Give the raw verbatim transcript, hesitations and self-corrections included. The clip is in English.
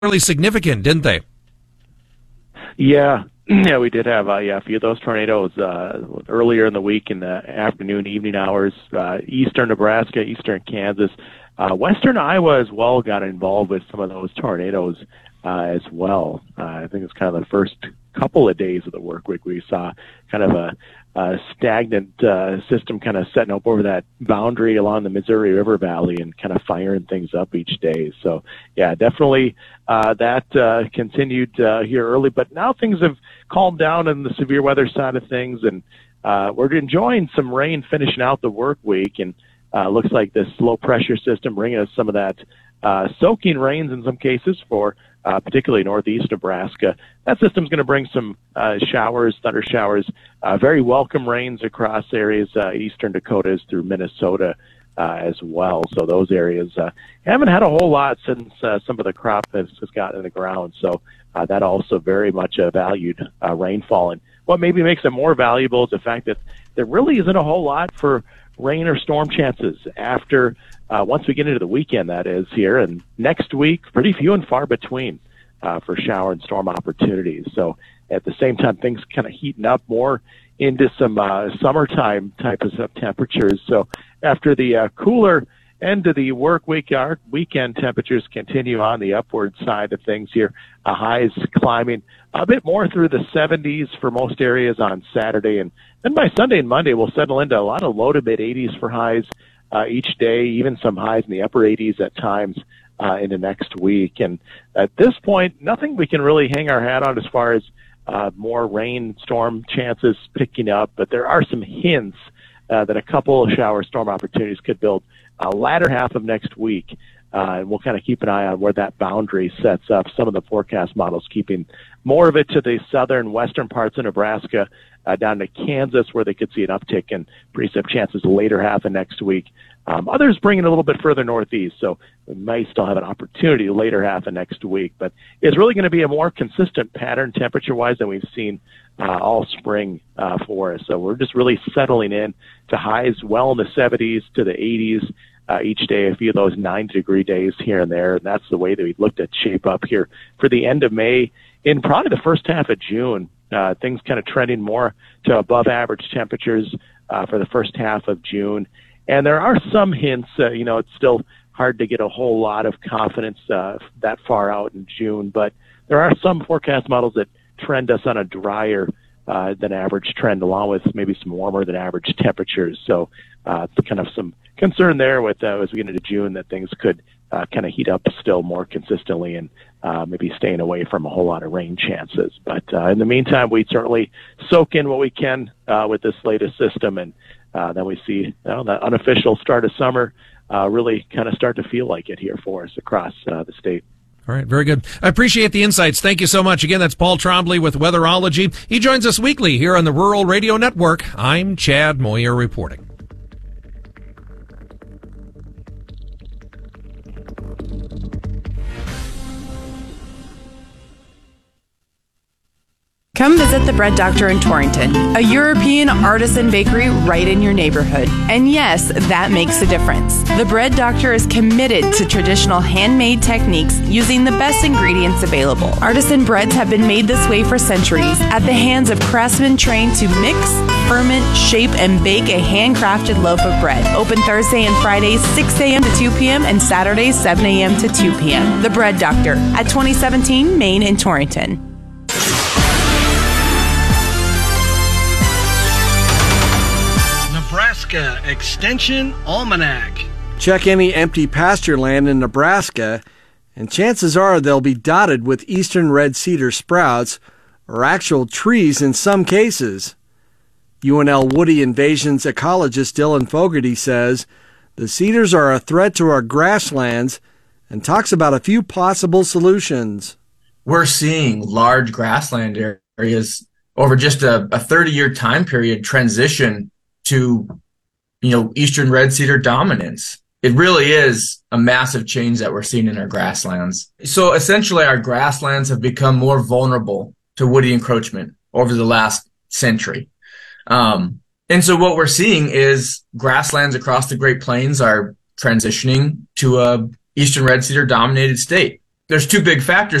fairly significant, didn't they? Yeah, yeah, we did have uh, yeah, a few of those tornadoes uh, earlier in the week in the afternoon, evening hours. Uh, eastern Nebraska, eastern Kansas, uh, western Iowa as well got involved with some of those tornadoes uh, as well. Uh, I think it's kind of the first couple of days of the work week we saw kind of a, a stagnant uh, system kind of setting up over that boundary along the Missouri River Valley and kind of firing things up each day. So, yeah, definitely uh, that uh, continued uh, here early, but now things have calmed down on the severe weather side of things, and uh, we're enjoying some rain finishing out the work week, and uh, looks like this low pressure system bringing us some of that uh, soaking rains in some cases for Uh, particularly northeast Nebraska. That system's going to bring some uh, showers, thunder showers, uh, very welcome rains across areas, uh, eastern Dakotas through Minnesota uh, as well. So those areas uh, haven't had a whole lot since uh, some of the crop has, has gotten in the ground. So uh, that also very much uh, valued uh, rainfall. And what maybe makes it more valuable is the fact that there really isn't a whole lot for rain or storm chances after uh, once we get into the weekend, that is here, and next week pretty few and far between uh, for shower and storm opportunities. So at the same time, things kind of heating up more into some uh, summertime type of temperatures. So after the uh, cooler end of the work week, our weekend temperatures continue on the upward side of things here. Uh, highs climbing a bit more through the seventies for most areas on Saturday, and then by Sunday and Monday we'll settle into a lot of low to mid eighties for highs uh, each day, even some highs in the upper eighties at times uh, into next week. And at this point, nothing we can really hang our hat on as far as uh, more rain storm chances picking up, but there are some hints uh, that a couple of shower storm opportunities could build uh, latter half of next week. Uh, and we'll kind of keep an eye on where that boundary sets up. Some of the forecast models keeping more of it to the southern western parts of Nebraska, uh, down to Kansas, where they could see an uptick in precip chances later half of next week. Um, others bringing it a little bit further northeast, so we may still have an opportunity later half of next week. But it's really going to be a more consistent pattern temperature-wise than we've seen uh, all spring uh, for us. So we're just really settling in to highs well in the seventies to the eighties. Uh, each day, a few of those ninety degree days here and there. And that's the way that we looked at shape up here for the end of May. In probably the first half of June, uh, things kind of trending more to above average temperatures uh, for the first half of June. And there are some hints, uh, you know, it's still hard to get a whole lot of confidence uh, that far out in June, but there are some forecast models that trend us on a drier uh, than average trend, along with maybe some warmer than average temperatures. So uh, it's kind of some concern there with uh, as we get into June that things could uh, kind of heat up still more consistently and uh, maybe staying away from a whole lot of rain chances. But uh, in the meantime, we certainly soak in what we can uh, with this latest system, and uh, then we see you know, the unofficial start of summer uh, really kind of start to feel like it here for us across uh, the state. All right, very good. I appreciate the insights. Thank you so much. Again, that's Paul Trombley with Weatherology. He joins us weekly here on the Rural Radio Network. I'm Chad Moyer reporting. Come visit the Bread Doctor in Torrington, a European artisan bakery right in your neighborhood. And yes, that makes a difference. The Bread Doctor is committed to traditional handmade techniques using the best ingredients available. Artisan breads have been made this way for centuries at the hands of craftsmen trained to mix, ferment, shape, and bake a handcrafted loaf of bread. Open Thursday and Fridays, six a.m. to two p.m. and Saturdays, seven a.m. to two p.m. The Bread Doctor at twenty seventeen Main in Torrington. Nebraska Extension Almanac. Check any empty pasture land in Nebraska, and chances are they'll be dotted with eastern red cedar sprouts, or actual trees in some cases. U N L Woody Invasions ecologist Dylan Fogarty says the cedars are a threat to our grasslands and talks about a few possible solutions. We're seeing large grassland areas over just a thirty-year time period transition to, you know, eastern red cedar dominance. It really is a massive change that we're seeing in our grasslands. So essentially our grasslands have become more vulnerable to woody encroachment over the last century. Um, and so what we're seeing is grasslands across the Great Plains are transitioning to a eastern red cedar dominated state. there's two big factors